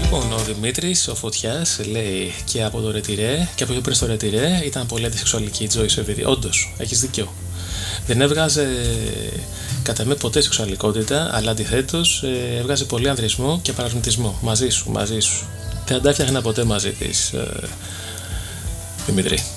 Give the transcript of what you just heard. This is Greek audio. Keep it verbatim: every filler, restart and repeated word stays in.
Λοιπόν, ο Δημήτρης, ο Φωτιάς, λέει και από το Ρετυρέ και από πιο πριν στο Ρετυρέ ήταν πολύ αντισεξουαλική η Τζόι Σεβίδη. Όντως, έχεις δίκιο. Δεν έβγαζε κατά με ποτέ σεξουαλικότητα, αλλά αντιθέτως έβγαζε πολύ ανδρισμό και παραρμητισμό. Μαζί σου, μαζί σου. Δεν τα έφτιαχνα ποτέ μαζί της, Δημήτρη.